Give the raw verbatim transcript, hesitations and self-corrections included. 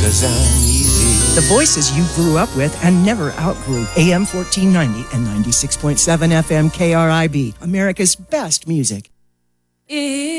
'cause I'm easy. The voices you grew up with and never outgrew. A M fourteen ninety and ninety-six point seven F M K R I B, America's best music. It